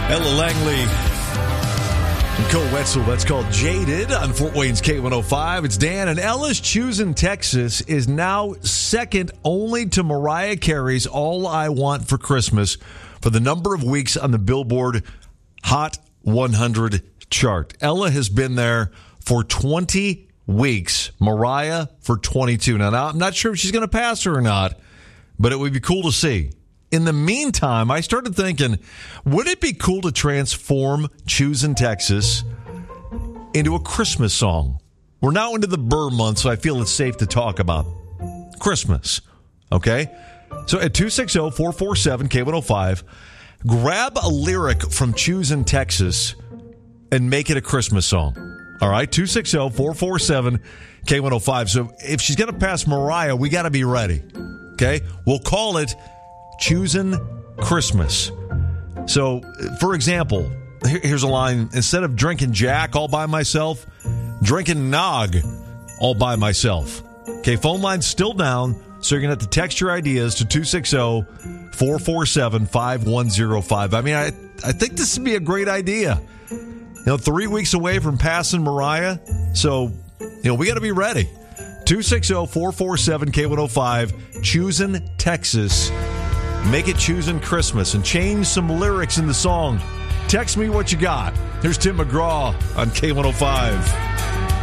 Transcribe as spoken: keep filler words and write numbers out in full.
Ella Langley and Cole Wetzel. That's called Jaded on Fort Wayne's K one oh five. It's Dan, and Ella's Choosing Texas is now second only to Mariah Carey's All I Want for Christmas for the number of weeks on the Billboard Hot one hundred chart. Ella has been there for twenty weeks. Mariah for twenty-two. Now, now I'm not sure if she's going to pass her or not, but it would be cool to see. In the meantime, I started thinking, would it be cool to transform Choosing Texas into a Christmas song? We're now into the Burr month, so I feel it's safe to talk about Christmas. Okay? So at two six zero, four four seven, K one oh five, grab a lyric from Choosing Texas and make it a Christmas song. All right? two six zero, four four seven, K one oh five. So if she's going to pass Mariah, we got to be ready. Okay? We'll call it Choosing Christmas. So, for example, here's a line. Instead of drinking Jack all by myself, drinking Nog all by myself. Okay, phone line's still down, so you're going to have to text your ideas to two six zero, four four seven, five one zero five. I mean, I, I think this would be a great idea. You know, three weeks away from passing Mariah, so, you know, we got to be ready. two six zero, four four seven, K one oh five, Choosing Texas. Make it Choosing Christmas and change some lyrics in the song. Text me what you got. Here's Tim McGraw on K one oh five.